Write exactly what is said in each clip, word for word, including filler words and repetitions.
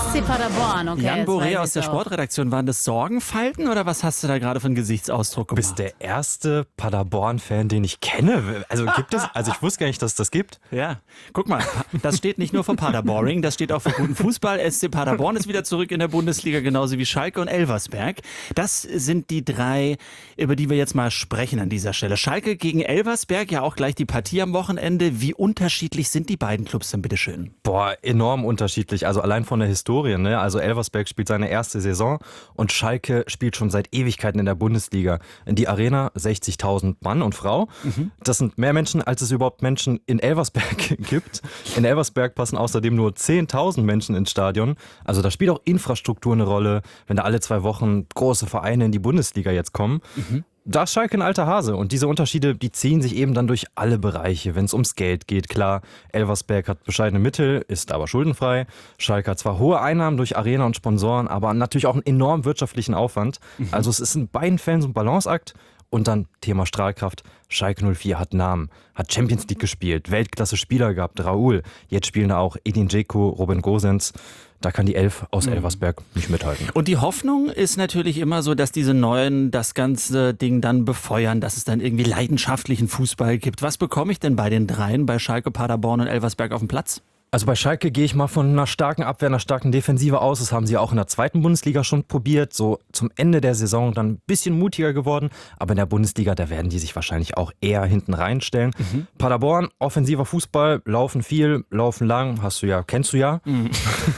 S C Paderborn, okay. Jan das weiß Boré ich aus der auch. Sportredaktion. Waren das Sorgenfalten oder was hast du da gerade für einen Gesichtsausdruck Du gemacht? bist der erste Paderborn-Fan, den ich kenne. Also gibt es, also ich wusste gar nicht, dass es das gibt. Ja, guck mal, das steht nicht nur für Paderboring, das steht auch für guten Fußball. S C Paderborn ist wieder zurück in der Bundesliga, genauso wie Schalke und Elversberg. Das sind die drei, über die wir jetzt mal sprechen an dieser Stelle. Schalke gegen Elversberg, ja auch gleich die Partie am Wochenende. Wie unterschiedlich sind die beiden Clubs denn bitteschön? Boah, enorm unterschiedlich. Also allein von der Historie, ne? Also Elversberg spielt seine erste Saison und Schalke spielt schon seit Ewigkeiten in der Bundesliga. In die Arena sechzigtausend Mann und Frau. Mhm. Das sind mehr Menschen, als es überhaupt Menschen in Elversberg gibt. In Elversberg passen außerdem nur zehntausend Menschen ins Stadion. Also da spielt auch Infrastruktur eine Rolle, wenn da alle zwei Wochen große Vereine in die Bundesliga jetzt kommen. Mhm. Da ist Schalke ein alter Hase und diese Unterschiede, die ziehen sich eben dann durch alle Bereiche, wenn es ums Geld geht. Klar, Elversberg hat bescheidene Mittel, ist aber schuldenfrei. Schalke hat zwar hohe Einnahmen durch Arena und Sponsoren, aber natürlich auch einen enormen wirtschaftlichen Aufwand. Mhm. Also es ist in beiden Fällen so ein Balanceakt. Und dann Thema Strahlkraft. Schalke null vier hat Namen, hat Champions League gespielt, Weltklasse-Spieler gehabt, Raoul. Jetzt spielen da auch Edin Dzeko, Robin Gosens. Da kann die Elf aus Elversberg nicht mithalten. Und die Hoffnung ist natürlich immer so, dass diese Neuen das ganze Ding dann befeuern, dass es dann irgendwie leidenschaftlichen Fußball gibt. Was bekomme ich denn bei den dreien, bei Schalke, Paderborn und Elversberg auf dem Platz? Also bei Schalke gehe ich mal von einer starken Abwehr, einer starken Defensive aus. Das haben sie auch in der zweiten Bundesliga schon probiert. So zum Ende der Saison dann ein bisschen mutiger geworden. Aber in der Bundesliga, da werden die sich wahrscheinlich auch eher hinten reinstellen. Mhm. Paderborn, offensiver Fußball, laufen viel, laufen lang. Hast du ja, kennst du ja. Mhm.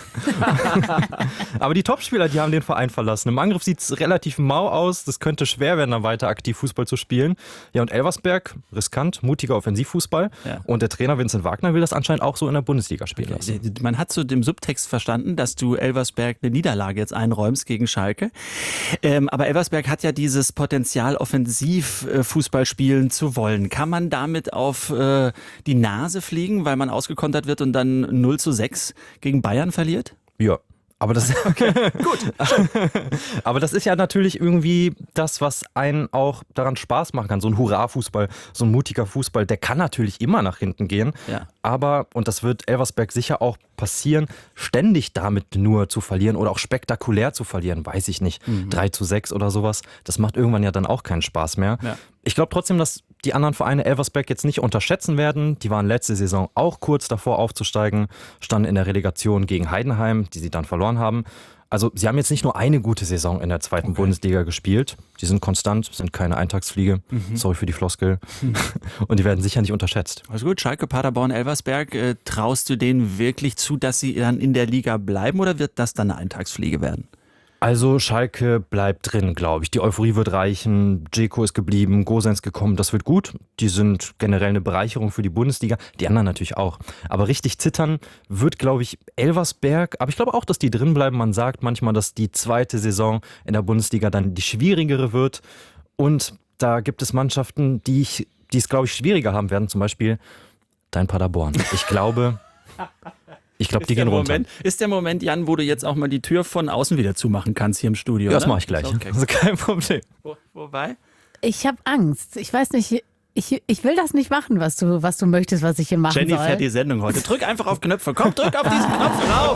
Aber die Topspieler, die haben den Verein verlassen. Im Angriff sieht es relativ mau aus. Das könnte schwer werden, dann weiter aktiv Fußball zu spielen. Ja, und Elversberg, riskant, mutiger Offensivfußball. Ja. Und der Trainer Vincent Wagner will das anscheinend auch so in der Bundesliga spielen lassen. Okay. Man hat so dem Subtext verstanden, dass du Elversberg eine Niederlage jetzt einräumst gegen Schalke. Ähm, aber Elversberg hat ja dieses Potenzial, offensiv äh, Fußball spielen zu wollen. Kann man damit auf äh, die Nase fliegen, weil man ausgekontert wird und dann null zu sechs gegen Bayern verliert? Ja. Aber das, okay, gut. Aber das ist ja natürlich irgendwie das, was einen auch daran Spaß machen kann. So ein Hurra-Fußball, so ein mutiger Fußball, der kann natürlich immer nach hinten gehen. Ja. Aber, und das wird Elversberg sicher auch passieren, ständig damit nur zu verlieren oder auch spektakulär zu verlieren, weiß ich nicht. Mhm. drei zu sechs oder sowas, das macht irgendwann ja dann auch keinen Spaß mehr. Ja. Ich glaube trotzdem, dass die anderen Vereine Elversberg jetzt nicht unterschätzen werden. Die waren letzte Saison auch kurz davor aufzusteigen, standen in der Relegation gegen Heidenheim, die sie dann verloren haben. Also sie haben jetzt nicht nur eine gute Saison in der zweiten okay. Bundesliga gespielt. Die sind konstant, sind keine Eintagsfliege. Mhm. Sorry für die Floskel. Mhm. Und die werden sicher nicht unterschätzt. Also gut, Schalke, Paderborn, Elversberg. Äh, traust du denen wirklich zu, dass sie dann in der Liga bleiben oder wird das dann eine Eintagsfliege werden? Also Schalke bleibt drin, glaube ich. Die Euphorie wird reichen, Dzeko ist geblieben, Gosens gekommen, das wird gut. Die sind generell eine Bereicherung für die Bundesliga, die anderen natürlich auch. Aber richtig zittern wird, glaube ich, Elversberg. Aber ich glaube auch, dass die drin bleiben. Man sagt manchmal, dass die zweite Saison in der Bundesliga dann die schwierigere wird. Und da gibt es Mannschaften, die, ich, die es, glaube ich, schwieriger haben werden. Zum Beispiel dein Paderborn. Ich glaube... Ich glaube, die gehen runter. Moment, ist der Moment, Jan, wo du jetzt auch mal die Tür von außen wieder zumachen kannst hier im Studio? Ja, das mache ich gleich. Okay. Also kein Problem. Wo, wobei? Ich habe Angst. Ich weiß nicht, ich, ich will das nicht machen, was du, was du möchtest, was ich hier machen Jenny soll. fährt die Sendung heute. Drück einfach auf Knöpfe. Komm, drück auf diesen Knopf drauf.